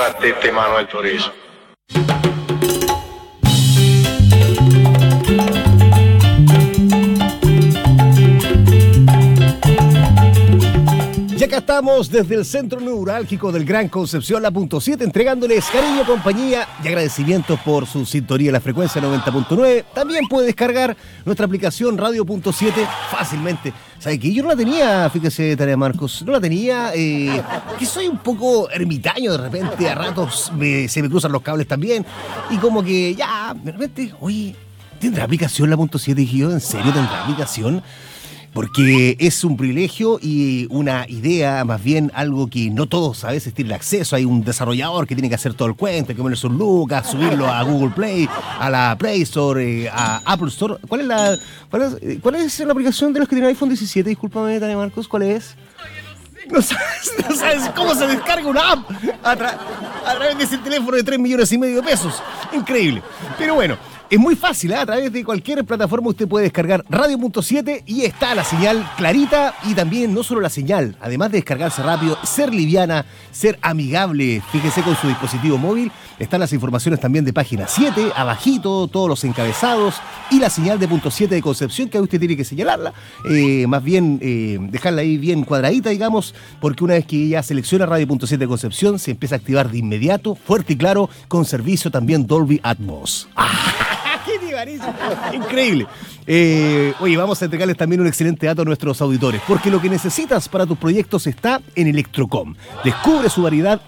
tra Tette, Manuel Turizo. Y acá estamos desde el centro neurálgico del Gran Concepción, la punto 7, entregándoles cariño, compañía y agradecimientos por su sintonía en la frecuencia 90.9. También puede descargar nuestra aplicación Radio.7 fácilmente. ¿Sabe qué? Yo no la tenía, fíjese, Tarea Marcos, no la tenía, que soy un poco ermitaño de repente, a ratos se me cruzan los cables también, y como que ya, de repente, oye, ¿tendrá aplicación la punto 7? Dije yo, ¿en serio tendrá aplicación? Porque es un privilegio y una idea, más bien algo que no todos a veces tienen acceso. Hay un desarrollador que tiene que hacer todo el cuento, hay que poner sus lucas, subirlo a Google Play, a la Play Store, a Apple Store. ¿Cuál es la aplicación de los que tienen iPhone 17? Discúlpame, Tania Marcos, ¿cuál es? No sabes cómo se descarga una app a través de ese teléfono de 3,5 millones de pesos. Increíble. Pero bueno, es muy fácil, ¿eh? A través de cualquier plataforma usted puede descargar Radio.7 y está la señal clarita, y también no solo la señal, además de descargarse rápido, ser liviana, ser amigable, fíjese, con su dispositivo móvil. Están las informaciones también de página 7, abajito, todos los encabezados, y la señal de punto 7 de Concepción, que usted tiene que señalarla, más bien dejarla ahí bien cuadradita, digamos, porque una vez que ya selecciona Radio.7 de Concepción, se empieza a activar de inmediato, fuerte y claro, con servicio también Dolby Atmos. Increíble. Oye, vamos a entregarles también un excelente dato a nuestros auditores, porque lo que necesitas para tus proyectos está en Electrocom. Descubre su variedad